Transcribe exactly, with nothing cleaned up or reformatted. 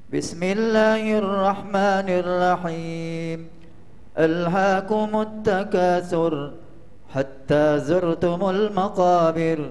بسم الله الرحمن الرحيم ألهاكم التكاثر حتى زرتم المقابر